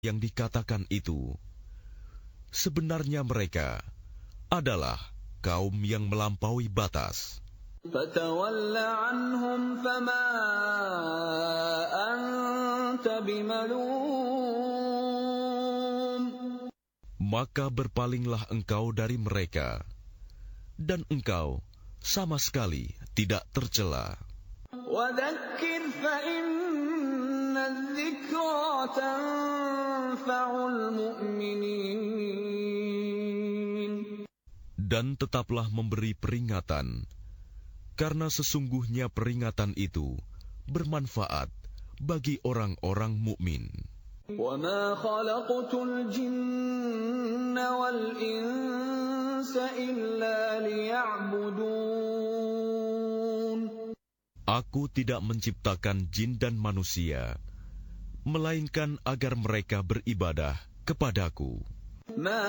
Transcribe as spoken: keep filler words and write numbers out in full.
yang dikatakan itu, sebenarnya mereka adalah kaum yang melampaui batas. فَتَوَلَّ عَنْهُمْ فَمَا أَنْتَ بِمَلُومٍ. Maka berpalinglah engkau dari mereka, dan engkau sama sekali tidak tercela. وَذَكِّرْ فَإِنَّ الذِّكْرَى تَنْفَعُ الْمُؤْمِنِينَ. Dan tetaplah memberi peringatan, karena sesungguhnya peringatan itu bermanfaat bagi orang-orang mukmin. وَمَا خَلَقْتُ الْجِنَّ وَالْإِنسَ إِلَّا لِيَعْبُدُونِ. Aku tidak menciptakan jin dan manusia, melainkan agar mereka beribadah kepadaku.